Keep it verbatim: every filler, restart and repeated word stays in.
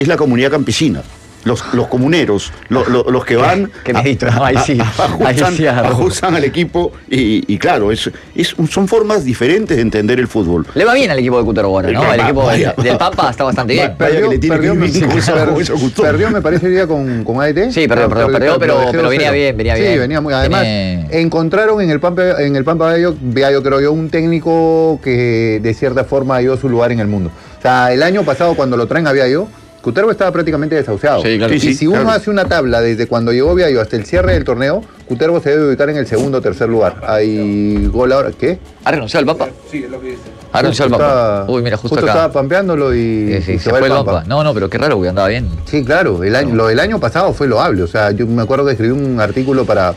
es la comunidad campesina. Los, los comuneros, los, los, los que van que me dicho, no, ahí sí, ajustan, ahí sí ajustan al equipo y, y claro, es, es, son formas diferentes de entender el fútbol. Le va bien al equipo de Cutervo ahora, ¿no? El equipo vaya, del Pampa está bastante bien. Perdió, que le tiene perdió, que ir bien con esa- con esa costumbre. perdió, me parece, hoy día con, con A E T. Sí, perdió, perdió, perdió, pero- pero venía bien, venía Sí, bien. venía muy. Además, Tiene- encontraron en el Pampa, en el Pampa Bello, Bello, creo yo, un técnico que de cierta forma dio su lugar en el mundo. O sea, el año pasado, cuando lo traen a Bello, Cutervo estaba prácticamente desahuciado. Sí, claro. Y Sí, sí, si uno claro. hace una tabla desde cuando llegó Bello hasta el cierre del torneo, Cutervo se debe ubicar en el segundo o tercer lugar. Hay gol ahora. ¿Qué? ¿Ha renunciado el Pampa? Sí, es lo que dice. Ha renunciado el Justo Pampa. está- Uy, mira, justo, justo acá. estaba pampeándolo y, Sí, sí, y se va fue el Pampa. No, no, pero qué raro, porque andaba bien. Sí, claro, el año, lo del año pasado fue loable. O sea, yo me acuerdo que escribí un artículo para,